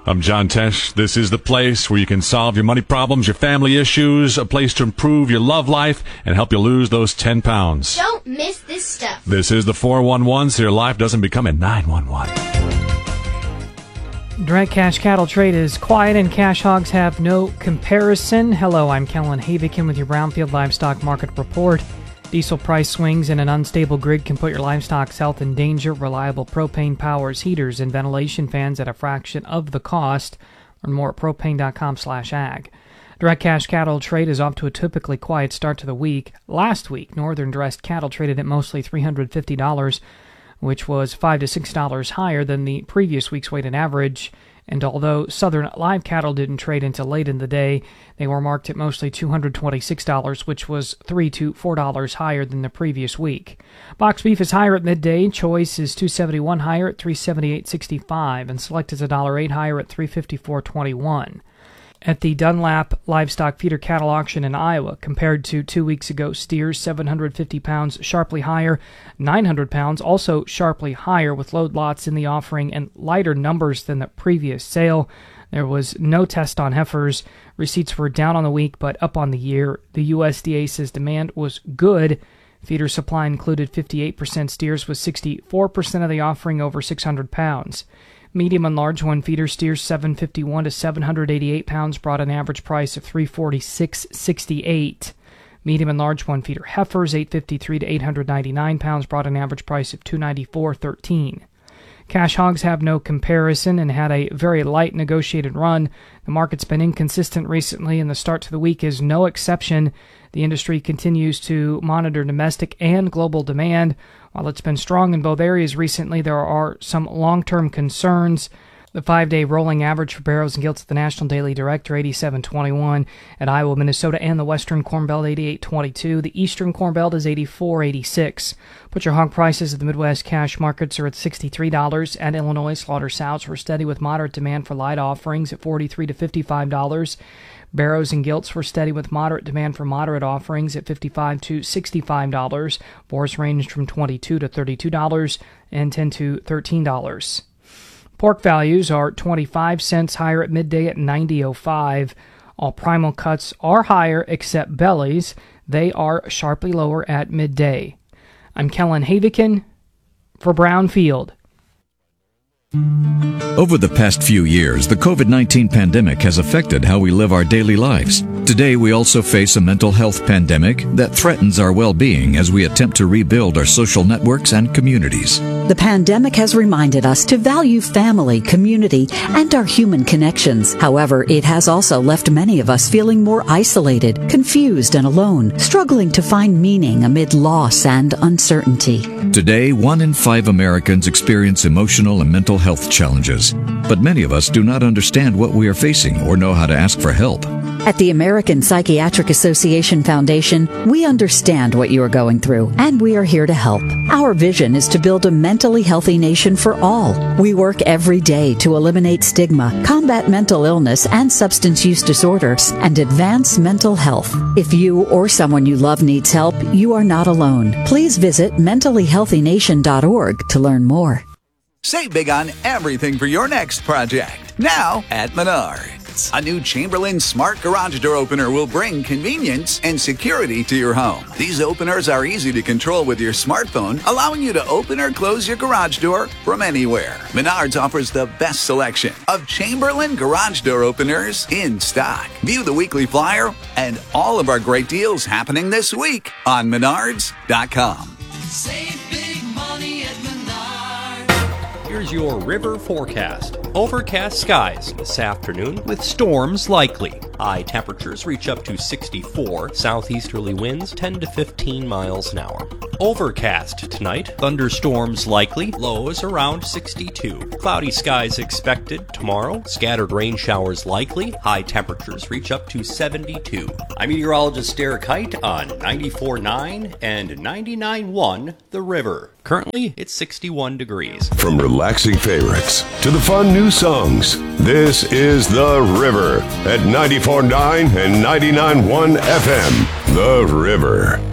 I'm John Tesh. This is the place where you can solve your money problems, your family issues, a place to improve your love life and help you lose those 10 pounds. Don't miss this stuff. This is the 411, so your life doesn't become a 911. Direct cash cattle trade is quiet and cash hogs have no comparison. Hello, I'm Kellen Havikin with your Brownfield Livestock Market Report. Diesel price swings and an unstable grid can put your livestock's health in danger. Reliable propane powers heaters and ventilation fans at a fraction of the cost. Learn more at propane.com/ag. Direct cash cattle trade is off to a typically quiet start to the week. Last week, northern dressed cattle traded at mostly $350, which was $5 to $6 higher than the previous week's weighted average. And although southern live cattle didn't trade until late in the day, they were marked at mostly $226, which was $3 to $4 higher than the previous week. Box beef is higher at midday. Choice is $271 higher at $378.65, and select is $1.08 higher at $354.21. At the Dunlap Livestock Feeder Cattle Auction in Iowa, compared to 2 weeks ago, steers 750 pounds sharply higher, 900 pounds also sharply higher with load lots in the offering and lighter numbers than the previous sale. There was no test on heifers. Receipts were down on the week but up on the year. The USDA says demand was good. Feeder supply included 58% steers with 64% of the offering over 600 pounds. Medium and large one feeder steers 751 to 788 pounds brought an average price of $346.68. Medium and large one feeder heifers 853 to 899 pounds brought an average price of $294.13. Cash hogs have no comparison and had a very light negotiated run. The market's been inconsistent recently, and the start to the week is no exception. The industry continues to monitor domestic and global demand. While it's been strong in both areas recently, there are some long-term concerns. The 5-day rolling average for barrows and gilts at the National Daily Director, 87.21. At Iowa, Minnesota, and the Western Corn Belt, 88.22. The Eastern Corn Belt is 84.86. Butcher hog prices at the Midwest cash markets are at $63. At Illinois, slaughter sows were steady with moderate demand for light offerings at $43 to $55. Barrows and gilts were steady with moderate demand for moderate offerings at $55 to $65. Boars ranged from $22 to $32 and $10 to $13. Pork values are 25 cents higher at midday at $90.05. All primal cuts are higher except bellies. They are sharply lower at midday. I'm Kellen Havikin for Brownfield. Over the past few years, the COVID-19 pandemic has affected how we live our daily lives. Today, we also face a mental health pandemic that threatens our well-being as we attempt to rebuild our social networks and communities. The pandemic has reminded us to value family, community, and our human connections. However, it has also left many of us feeling more isolated, confused, and alone, struggling to find meaning amid loss and uncertainty. Today, 1 in 5 Americans experience emotional and mental health challenges, but many of us do not understand what we are facing or know how to ask for help. At the American Psychiatric Association Foundation, we understand what you are going through, and we are here to help. Our vision is to build a mentally healthy nation for all. We work every day to eliminate stigma, combat mental illness and substance use disorders, and advance mental health. If you or someone you love needs help, you are not alone. Please visit mentallyhealthynation.org to learn more. Save big on everything for your next project. Now at Menards. A new Chamberlain Smart Garage Door Opener will bring convenience and security to your home. These openers are easy to control with your smartphone, allowing you to open or close your garage door from anywhere. Menards offers the best selection of Chamberlain Garage Door Openers in stock. View the weekly flyer and all of our great deals happening this week on Menards.com. Save big money at Menards. Here's your river forecast. Overcast skies this afternoon with storms likely. High temperatures reach up to 64. Southeasterly winds 10 to 15 miles an hour. Overcast tonight. Thunderstorms likely. Lows around 62. Cloudy skies expected tomorrow. Scattered rain showers likely. High temperatures reach up to 72. I'm meteorologist Derek Height on 94.9 and 99.1 The River. Currently, it's 61 degrees. From relaxing favorites to the fun new songs, this is The River at 94.9 and 99.1 FM. The River.